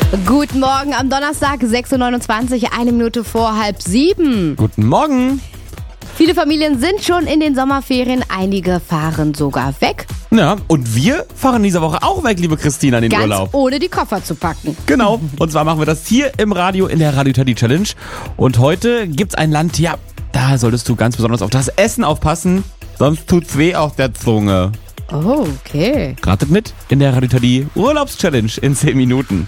Guten Morgen am Donnerstag, 6.29 Uhr, 1 Minute vor 6:30. Guten Morgen. Viele Familien sind schon in den Sommerferien, einige fahren sogar weg. Ja, und wir fahren diese Woche auch weg, liebe Christina, in den Ganz Urlaub. ohne die Koffer zu packen. Genau, und zwar machen wir das hier im Radio in der Radio Teddy Challenge. Und heute gibt's ein Land, ja, da solltest du ganz besonders auf das Essen aufpassen, sonst tut's weh auf der Zunge. Oh, okay. Ratet mit in der Radio Teddy Urlaubschallenge in 10 Minuten.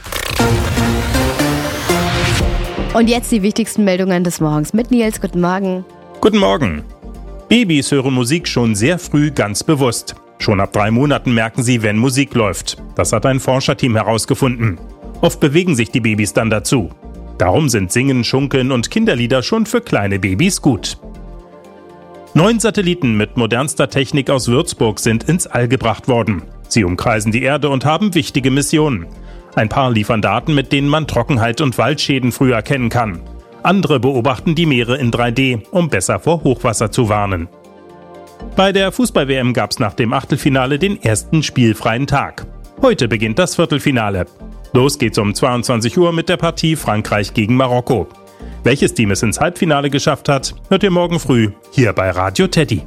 Und jetzt die wichtigsten Meldungen des Morgens mit Nils. Guten Morgen. Guten Morgen. Babys hören Musik schon sehr früh ganz bewusst. Schon ab 3 Monaten merken sie, wenn Musik läuft. Das hat ein Forscherteam herausgefunden. Oft bewegen sich die Babys dann dazu. Darum sind Singen, Schunkeln und Kinderlieder schon für kleine Babys gut. 9 Satelliten mit modernster Technik aus Würzburg sind ins All gebracht worden. Sie umkreisen die Erde und haben wichtige Missionen. Ein paar liefern Daten, mit denen man Trockenheit und Waldschäden früh erkennen kann. Andere beobachten die Meere in 3D, um besser vor Hochwasser zu warnen. Bei der Fußball-WM gab es nach dem Achtelfinale den ersten spielfreien Tag. Heute beginnt das Viertelfinale. Los geht's um 22 Uhr mit der Partie Frankreich gegen Marokko. Welches Team es ins Halbfinale geschafft hat, hört ihr morgen früh hier bei Radio Teddy.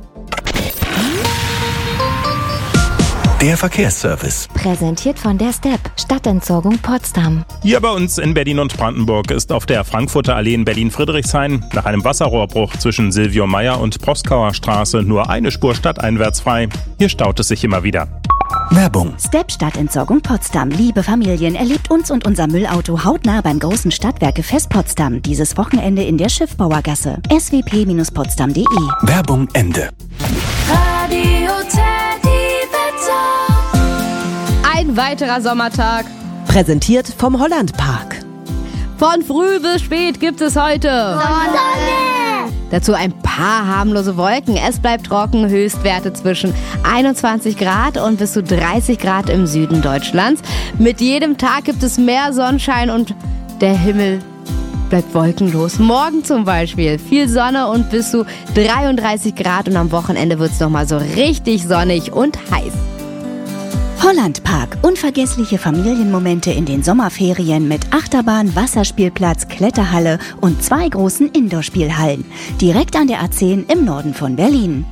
Der Verkehrsservice. Präsentiert von der STEP, Stadtentsorgung Potsdam. Hier bei uns in Berlin und Brandenburg ist auf der Frankfurter Allee in Berlin-Friedrichshain nach einem Wasserrohrbruch zwischen Silvio Meyer und Proskauer Straße nur eine Spur stadteinwärts frei. Hier staut es sich immer wieder. Werbung. STEP Stadtentsorgung Potsdam. Liebe Familien, erlebt uns und unser Müllauto hautnah beim großen Stadtwerke-Fest Potsdam. Dieses Wochenende in der Schiffbauergasse. swp-potsdam.de. Werbung Ende. Radio Teddy Wetter. Ein weiterer Sommertag. Präsentiert vom Hollandpark. Von früh bis spät gibt es heute Sonne. Dazu ein paar harmlose Wolken. Es bleibt trocken, Höchstwerte zwischen 21 Grad und bis zu 30 Grad im Süden Deutschlands. Mit jedem Tag gibt es mehr Sonnenschein und der Himmel bleibt wolkenlos. Morgen zum Beispiel viel Sonne und bis zu 33 Grad und am Wochenende wird es nochmal so richtig sonnig und heiß. Hollandpark. Unvergessliche Familienmomente in den Sommerferien mit Achterbahn, Wasserspielplatz, Kletterhalle und 2 großen Indoor-Spielhallen. Direkt an der A10 im Norden von Berlin.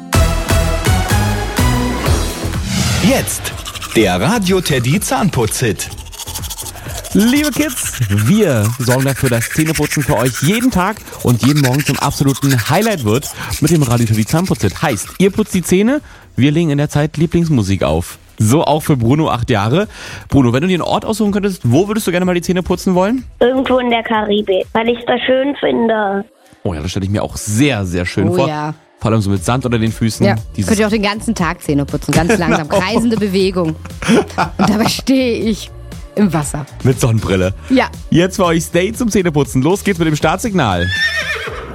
Jetzt der Radio Teddy Zahnputz-Hit. Liebe Kids, wir sorgen dafür, dass Zähneputzen für euch jeden Tag und jeden Morgen zum absoluten Highlight wird mit dem Radio Teddy Zahnputz-Hit. Heißt, ihr putzt die Zähne, wir legen in der Zeit Lieblingsmusik auf. So auch für Bruno, 8 Jahre. Bruno, wenn du dir einen Ort aussuchen könntest, wo würdest du gerne mal die Zähne putzen wollen? Irgendwo in der Karibik, weil ich das schön finde. Oh ja, das stelle ich mir auch sehr, sehr schön Oh vor. ja. Vor allem so mit Sand unter den Füßen. Ja, Dieses könnt ihr auch den ganzen Tag Zähne putzen, ganz langsam, kreisende Bewegung. Und dabei stehe ich im Wasser. mit Sonnenbrille. Ja. Jetzt für euch Stay zum Zähneputzen. Los geht's mit dem Startsignal.